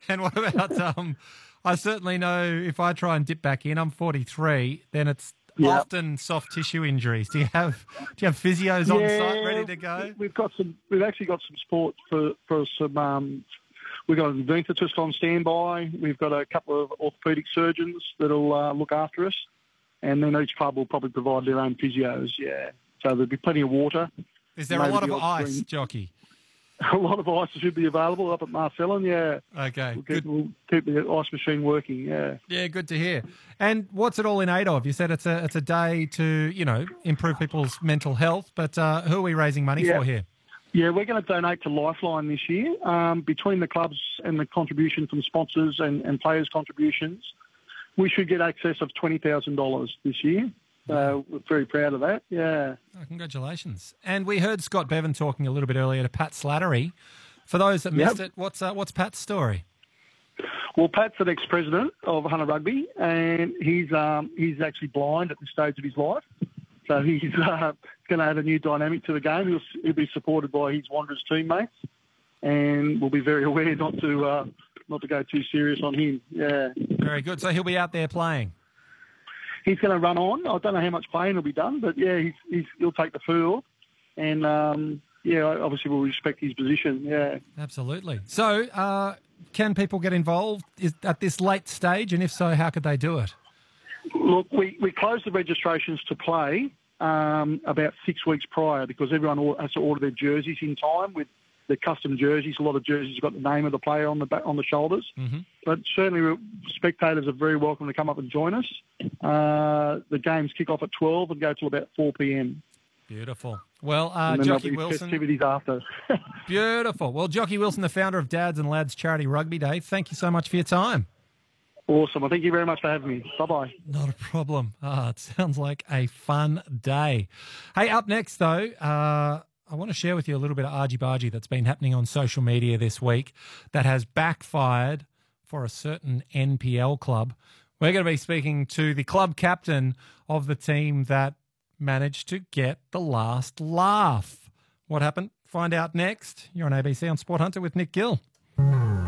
And what about, I certainly know if I try and dip back in, I'm 43, then it's Yeah. often soft tissue injuries. Do you have physios on site ready to go? We've actually got some support for some. We've got an anaesthetist on standby. We've got a couple of orthopaedic surgeons that'll look after us, and then each club will probably provide their own physios. Yeah, so there'll be plenty of water. Is there a lot of ice, Jockey? A lot of ice should be available up at Marcellin. Yeah. Okay. We'll keep the ice machine working. Yeah. Yeah, good to hear. And what's it all in aid of? You said it's a day to improve people's mental health, but who are we raising money for here? Yeah, we're going to donate to Lifeline this year. Between the clubs and the contribution from sponsors and players' contributions, we should get access of $20,000 this year. We're very proud of that. Yeah. Oh, congratulations. And we heard Scott Bevan talking a little bit earlier to Pat Slattery. For those that missed it, what's Pat's story? Well, Pat's an ex-president of Hunter Rugby, and he's actually blind at this stage of his life. So he's going to add a new dynamic to the game. He'll be supported by his Wanderers teammates, and we'll be very aware not to go too serious on him. Yeah. Very good. So he'll be out there playing. He's going to run on. I don't know how much playing will be done, but yeah, he'll take the field, and obviously we'll respect his position. Yeah. Absolutely. So can people get involved at this late stage, and if so, how could they do it? Look, we closed the registrations to play about 6 weeks prior because everyone has to order their jerseys in time with the custom jerseys. A lot of jerseys have got the name of the player on the back, on the shoulders. Mm-hmm. But certainly spectators are very welcome to come up and join us. The games kick off at 12 and go till about 4 p.m. Beautiful. Well, Jockey Wilson. Festivities after. Beautiful. Well, Jockey Wilson, the founder of Dads and Lads Charity Rugby Day, thank you so much for your time. Awesome. Well, thank you very much for having me. Bye-bye. Not a problem. It sounds like a fun day. Hey, up next, though, I want to share with you a little bit of argy-bargy that's been happening on social media this week that has backfired for a certain NPL club. We're going to be speaking to the club captain of the team that managed to get the last laugh. What happened? Find out next. You're on ABC on Sport Hunter with Nick Gill.